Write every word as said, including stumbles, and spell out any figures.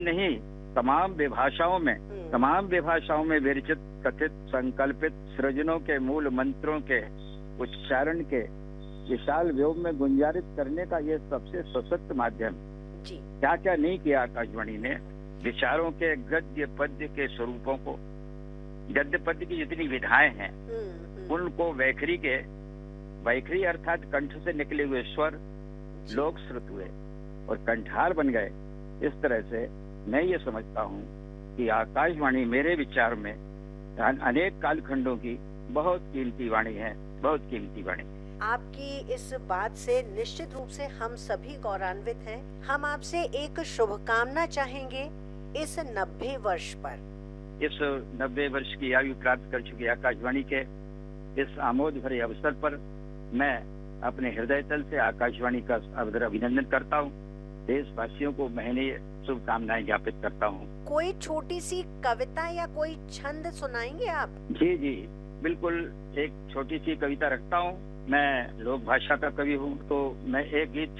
नहीं, तमाम विभाषाओं में हम्म। तमाम विभाषाओं में विरचित, कथित, संकल्पित सृजनों के मूल मंत्रों के उच्चारण के विशाल व्योम में गुंजारित करने का ये सबसे सशक्त माध्यम। जी। क्या क्या नहीं किया आकाशवाणी ने। विचारों के गद्य पद्य के स्वरूपों को, गद्य पद्य की जितनी विधाएं हैं हम्म, हम्म। उनको वैखरी के, वैखरी अर्थात कंठ से निकले हुए स्वर लोक श्रुत हुए और कंठार बन गए। इस तरह से मैं ये समझता हूँ कि आकाशवाणी मेरे विचार में अनेक कालखंडों की बहुत कीमती वाणी है, बहुत कीमती वाणी। आपकी इस बात से निश्चित रूप से हम सभी गौरवान्वित हैं। हम आपसे एक शुभकामना चाहेंगे इस नब्बे वर्ष पर। इस नब्बे वर्ष की आयु प्राप्त कर चुकी आकाशवाणी के इस आमोद भरे अवसर पर मैं अपने हृदय तल से आकाशवाणी का अवधर अभिनंदन करता हूँ। देशवासियों को मैंने शुभकामनाएं ज्ञापित करता हूँ। कोई छोटी सी कविता या कोई छंद सुनाएंगे आप? जी जी बिल्कुल, एक छोटी सी कविता रखता हूँ। मैं लोक भाषा का कवि हूँ, तो मैं एक गीत